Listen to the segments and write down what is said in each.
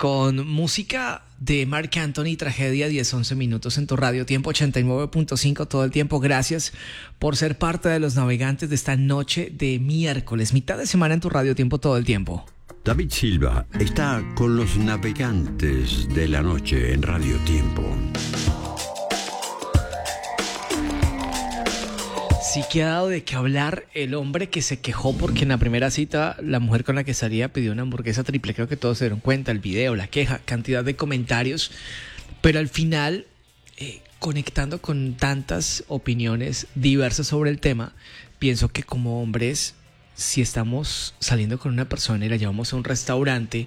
con música de Marc Anthony, Tragedia, 10-11 minutos en tu radio, tiempo 89.5 todo el tiempo. Gracias por ser parte de los navegantes de esta noche de miércoles, mitad de semana en tu radio, tiempo todo el tiempo. David Silva está con los navegantes de la noche en Radio Tiempo. Sí que ha dado de qué hablar el hombre que se quejó porque en la primera cita la mujer con la que salía pidió una hamburguesa triple. Creo que todos se dieron cuenta, el video, la queja, cantidad de comentarios. Pero al final, conectando con tantas opiniones diversas sobre el tema, pienso que como hombres, si estamos saliendo con una persona y la llevamos a un restaurante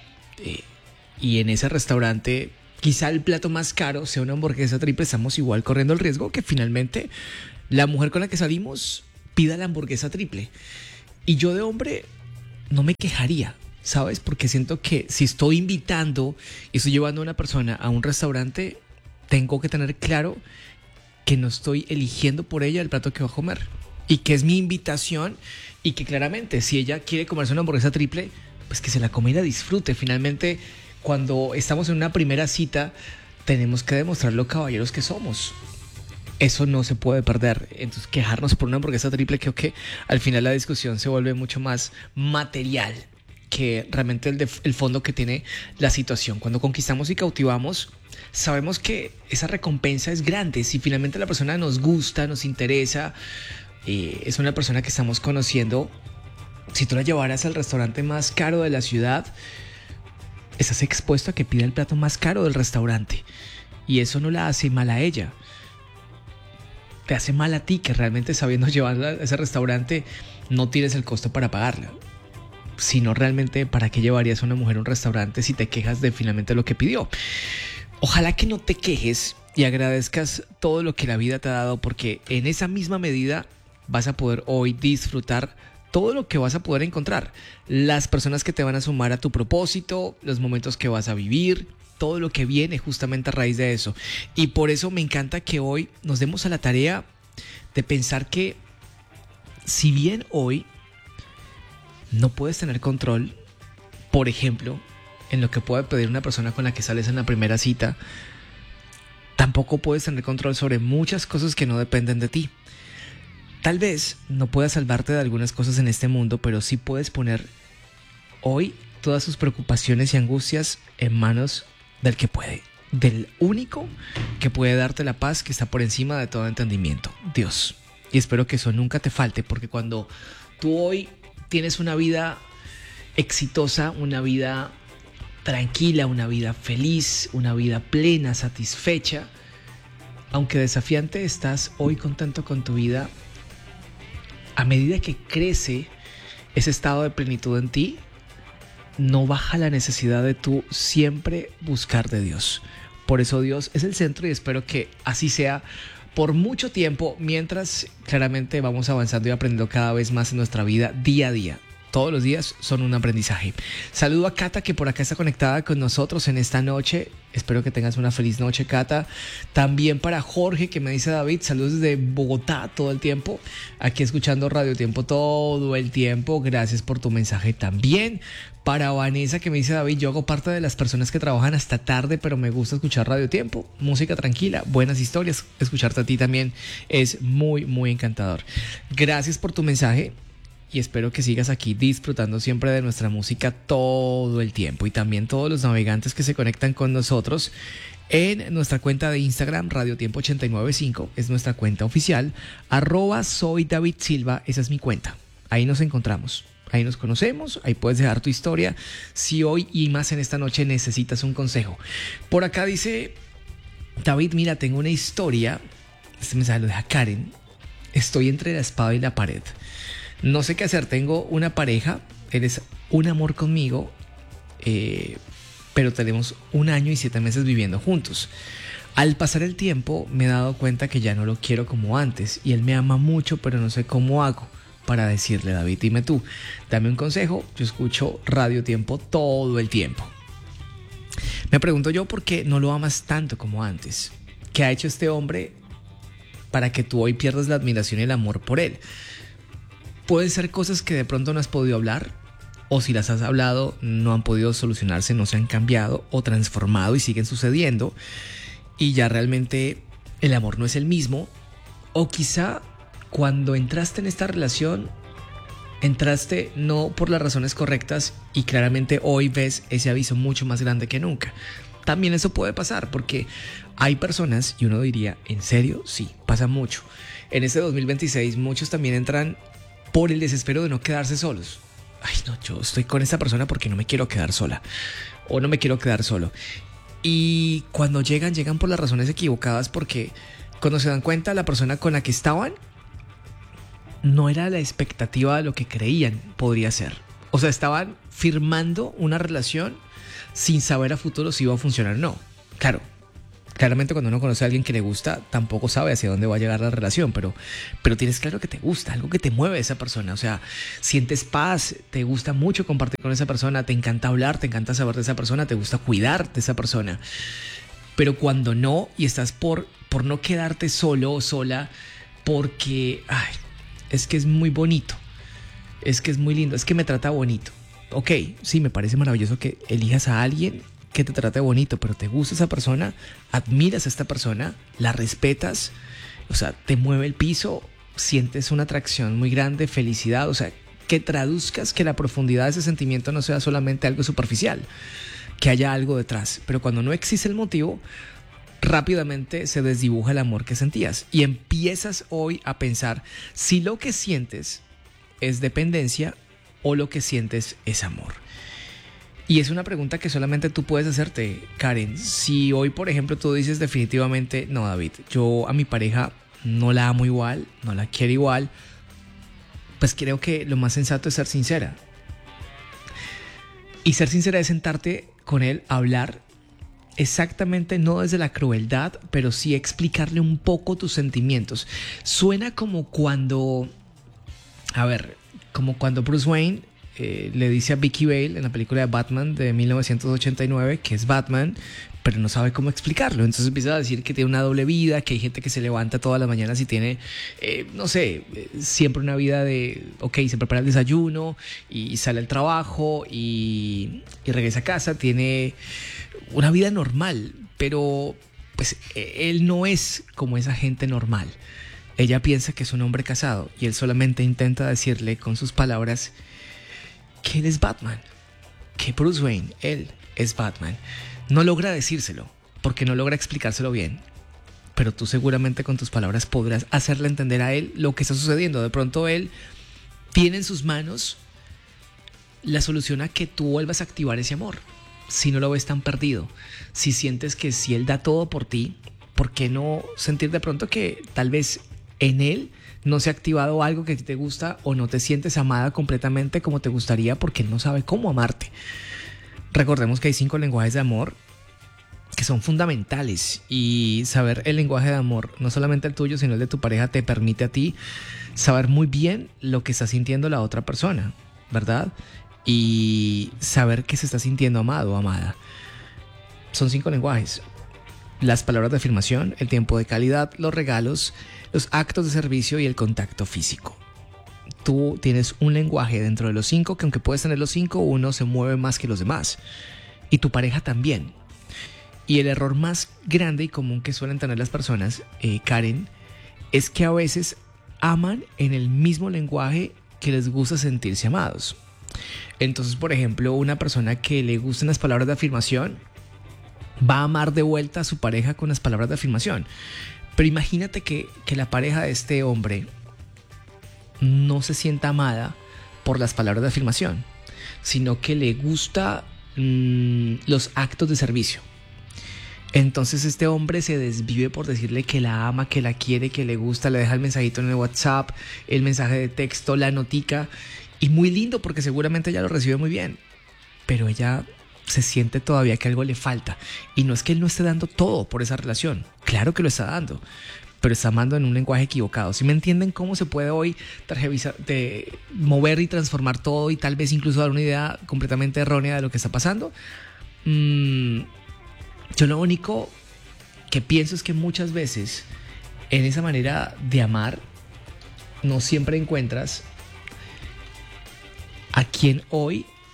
y en ese restaurante quizá el plato más caro sea una hamburguesa triple, estamos igual corriendo el riesgo que finalmente la mujer con la que salimos pida la hamburguesa triple. Y yo de hombre no me quejaría, ¿sabes? Porque siento que si estoy invitando y estoy llevando a una persona a un restaurante, tengo que tener claro que no estoy eligiendo por ella el plato que va a comer. Y que es mi invitación y que claramente si ella quiere comerse una hamburguesa triple, pues que se la coma y la disfrute. Finalmente, cuando estamos en una primera cita, tenemos que demostrar lo caballeros que somos. Eso no se puede perder. Entonces, quejarnos por una hamburguesa triple, creo que al final la discusión se vuelve mucho más material que realmente el fondo que tiene la situación. Cuando conquistamos y cautivamos, sabemos que esa recompensa es grande. Si finalmente la persona nos gusta, nos interesa, es una persona que estamos conociendo, si tú la llevaras al restaurante más caro de la ciudad, estás expuesto a que pida el plato más caro del restaurante. Y eso no la hace mal a ella. Te hace mal a ti que realmente sabiendo llevarla a ese restaurante no tienes el costo para pagarla. Sino realmente, ¿para qué llevarías a una mujer a un restaurante si te quejas de finalmente lo que pidió? Ojalá que no te quejes y agradezcas todo lo que la vida te ha dado, porque en esa misma medida vas a poder hoy disfrutar todo lo que vas a poder encontrar. Las personas que te van a sumar a tu propósito, los momentos que vas a vivir, todo lo que viene justamente a raíz de eso. Y por eso me encanta que hoy nos demos a la tarea de pensar que si bien hoy no puedes tener control, por ejemplo, en lo que puede pedir una persona con la que sales en la primera cita, tampoco puedes tener control sobre muchas cosas que no dependen de ti. Tal vez no puedas salvarte de algunas cosas en este mundo, pero sí puedes poner hoy todas sus preocupaciones y angustias en manos del que puede, del único que puede darte la paz que está por encima de todo entendimiento, Dios. Y espero que eso nunca te falte, porque cuando tú hoy tienes una vida exitosa, una vida tranquila, una vida feliz, una vida plena, satisfecha, aunque desafiante, estás hoy contento con tu vida. A medida que crece ese estado de plenitud en ti, no baja la necesidad de tú siempre buscar de Dios. Por eso Dios es el centro y espero que así sea por mucho tiempo, mientras claramente vamos avanzando y aprendiendo cada vez más en nuestra vida día a día. Todos los días son un aprendizaje. Saludo a Cata, que por acá está conectada con nosotros en esta noche. Espero que tengas una feliz noche, Cata. También para Jorge, que me dice: David, saludos desde Bogotá todo el tiempo. Aquí escuchando Radio Tiempo todo el tiempo. Gracias por tu mensaje también. Para Vanessa, que me dice: David, yo hago parte de las personas que trabajan hasta tarde, pero me gusta escuchar Radio Tiempo. Música tranquila, buenas historias. Escucharte a ti también es muy, muy encantador. Gracias por tu mensaje. Y espero que sigas aquí disfrutando siempre de nuestra música todo el tiempo. Y también todos los navegantes que se conectan con nosotros en nuestra cuenta de Instagram, Radio Tiempo 89.5. Es nuestra cuenta oficial. @soy David Silva. Esa es mi cuenta. Ahí nos encontramos. Ahí nos conocemos. Ahí puedes dejar tu historia. Si hoy y más en esta noche necesitas un consejo. Por acá dice David: mira, tengo una historia. Este mensaje lo deja Karen. Estoy entre la espada y la pared. No sé qué hacer, tengo una pareja, eres un amor conmigo, pero tenemos 1 año y 7 meses viviendo juntos. Al pasar el tiempo me he dado cuenta que ya no lo quiero como antes y él me ama mucho, pero no sé cómo hago para decirle. David, dime tú, dame un consejo. Yo escucho Radio Tiempo todo el tiempo. Me pregunto yo por qué no lo amas tanto como antes. ¿Qué ha hecho este hombre para que tú hoy pierdas la admiración y el amor por él? Pueden ser cosas que de pronto no has podido hablar, o si las has hablado, no han podido solucionarse, no se han cambiado o transformado y siguen sucediendo, y ya realmente el amor no es el mismo, o quizá cuando entraste en esta relación, entraste no por las razones correctas y claramente hoy ves ese aviso mucho más grande que nunca. También eso puede pasar porque hay personas, y uno diría, ¿en serio? Sí, pasa mucho. En este 2026 muchos también entran por el desespero de no quedarse solos. Ay, no, yo estoy con esta persona porque no me quiero quedar sola o no me quiero quedar solo. Y cuando llegan por las razones equivocadas, porque cuando se dan cuenta la persona con la que estaban no era la expectativa de lo que creían podría ser. O sea, estaban firmando una relación sin saber a futuro si iba a funcionar o no. Claro, claramente cuando uno conoce a alguien que le gusta, tampoco sabe hacia dónde va a llegar la relación, pero tienes claro que te gusta, algo que te mueve a esa persona. O sea, sientes paz, te gusta mucho compartir con esa persona, te encanta hablar, te encanta saber de esa persona, te gusta cuidar de esa persona. Pero cuando no, y estás por no quedarte solo o sola, porque es que es muy bonito, es que es muy lindo, es que me trata bonito. Ok, sí, me parece maravilloso que elijas a alguien que te trate bonito, pero te gusta esa persona, admiras a esta persona, la respetas, o sea, te mueve el piso, sientes una atracción muy grande, felicidad, o sea, que traduzcas que la profundidad de ese sentimiento no sea solamente algo superficial, que haya algo detrás. Pero cuando no existe el motivo, rápidamente se desdibuja el amor que sentías y empiezas hoy a pensar si lo que sientes es dependencia o lo que sientes es amor. Y es una pregunta que solamente tú puedes hacerte, Karen. Si hoy, por ejemplo, tú dices definitivamente, no, David, yo a mi pareja no la amo igual, no la quiero igual, pues creo que lo más sensato es ser sincera. Y ser sincera es sentarte con él, hablar exactamente, no desde la crueldad, pero sí explicarle un poco tus sentimientos. Suena como cuando Bruce Wayne le dice a Vicky Vale en la película de Batman de 1989 que es Batman, pero no sabe cómo explicarlo. Entonces empieza a decir que tiene una doble vida, que hay gente que se levanta todas las mañanas y tiene, siempre una vida de, se prepara el desayuno y sale al trabajo y regresa a casa, tiene una vida normal, pero pues él no es como esa gente normal. Ella piensa que es un hombre casado y él solamente intenta decirle con sus palabras que él es Batman, que Bruce Wayne, él es Batman. No logra decírselo porque no logra explicárselo bien, pero tú seguramente con tus palabras podrás hacerle entender a él lo que está sucediendo. De pronto él tiene en sus manos la solución a que tú vuelvas a activar ese amor. Si no lo ves tan perdido, si sientes que si él da todo por ti, ¿por qué no sentir de pronto que tal vez en él no se ha activado algo que te gusta o no te sientes amada completamente como te gustaría porque él no sabe cómo amarte? Recordemos que hay 5 lenguajes de amor que son fundamentales y saber el lenguaje de amor, no solamente el tuyo, sino el de tu pareja, te permite a ti saber muy bien lo que está sintiendo la otra persona, ¿verdad? Y saber que se está sintiendo amado o amada. Son 5 lenguajes: las palabras de afirmación, el tiempo de calidad, los regalos, los actos de servicio y el contacto físico. Tú tienes un lenguaje dentro de los 5 que, aunque puedes tener los 5, uno se mueve más que los demás. Y tu pareja también. Y el error más grande y común que suelen tener las personas, Karen, es que a veces aman en el mismo lenguaje que les gusta sentirse amados. Entonces, por ejemplo, una persona que le gustan las palabras de afirmación va a amar de vuelta a su pareja con las palabras de afirmación. Pero imagínate que la pareja de este hombre no se sienta amada por las palabras de afirmación, sino que le gusta los actos de servicio. Entonces este hombre se desvive por decirle que la ama, que la quiere, que le gusta, le deja el mensajito en el WhatsApp, el mensaje de texto, la notica, y muy lindo porque seguramente ella lo recibe muy bien, pero ella se siente todavía que algo le falta. Y no es que él no esté dando todo por esa relación, claro que lo está dando, pero está amando en un lenguaje equivocado. ¿Sí me entienden cómo se puede hoy mover y transformar todo y tal vez incluso dar una idea completamente errónea de lo que está pasando? Yo lo único que pienso es que muchas veces en esa manera de amar no siempre encuentras a quien hoy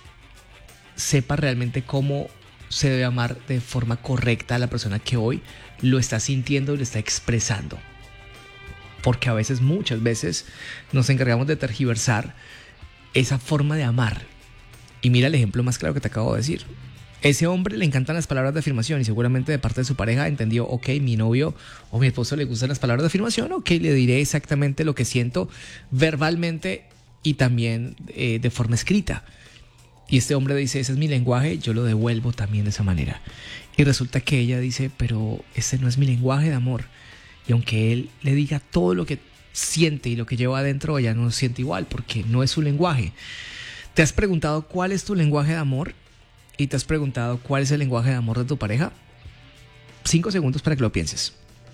sepa realmente cómo se debe amar de forma correcta a la persona que hoy lo está sintiendo y lo está expresando. Porque a veces, muchas veces, nos encargamos de tergiversar esa forma de amar. Y mira el ejemplo más claro que te acabo de decir. Ese hombre le encantan las palabras de afirmación y seguramente de parte de su pareja entendió, ok, mi novio o mi esposo le gustan las palabras de afirmación, ok, le diré exactamente lo que siento verbalmente y también de forma escrita. Y este hombre dice, ese es mi lenguaje, yo lo devuelvo también de esa manera. Y resulta que ella dice, pero ese no es mi lenguaje de amor. Y aunque él le diga todo lo que siente y lo que lleva adentro, ella no lo siente igual porque no es su lenguaje. ¿Te has preguntado cuál es tu lenguaje de amor? ¿Y te has preguntado cuál es el lenguaje de amor de tu pareja? 5 segundos para que lo pienses.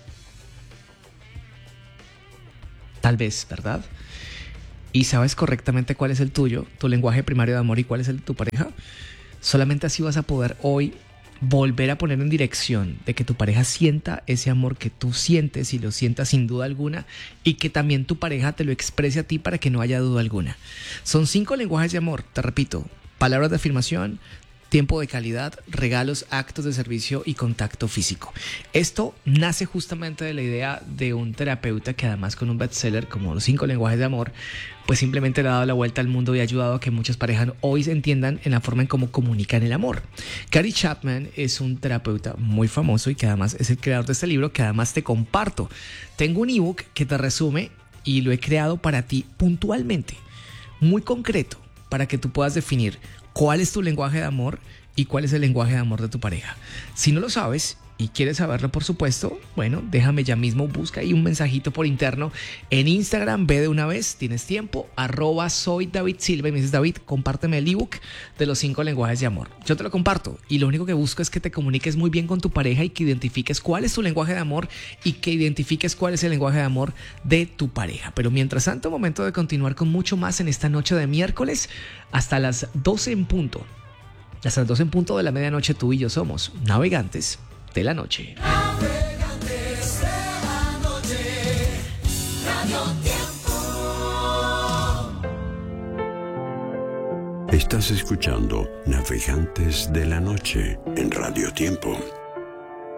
Tal vez, ¿verdad? ¿Y sabes correctamente cuál es el tuyo, tu lenguaje primario de amor y cuál es el de tu pareja? Solamente así vas a poder hoy volver a poner en dirección de que tu pareja sienta ese amor que tú sientes y lo sientas sin duda alguna y que también tu pareja te lo exprese a ti para que no haya duda alguna. Son 5 lenguajes de amor, te repito, palabras de afirmación, tiempo de calidad, regalos, actos de servicio y contacto físico. Esto nace justamente de la idea de un terapeuta que además con un bestseller como Los 5 lenguajes de amor, pues simplemente le ha dado la vuelta al mundo y ha ayudado a que muchas parejas hoy se entiendan en la forma en cómo comunican el amor. Gary Chapman es un terapeuta muy famoso y que además es el creador de este libro que además te comparto. Tengo un ebook que te resume y lo he creado para ti puntualmente, muy concreto, para que tú puedas definir cuál es tu lenguaje de amor y cuál es el lenguaje de amor de tu pareja. Si no lo sabes y quieres saberlo, por supuesto, bueno, déjame ya mismo, busca ahí un mensajito por interno en Instagram, ve de una vez, tienes tiempo, @soy David Silva y me dices, David, compárteme el ebook de los 5 lenguajes de amor. Yo te lo comparto y lo único que busco es que te comuniques muy bien con tu pareja y que identifiques cuál es tu lenguaje de amor y que identifiques cuál es el lenguaje de amor de tu pareja. Pero mientras tanto, momento de continuar con mucho más en esta noche de miércoles hasta las 12 en punto. Hasta las 12 en punto de la medianoche, tú y yo somos navegantes de la noche. Navegantes de la noche, Radio Tiempo. Estás escuchando Navegantes de la Noche en Radio Tiempo.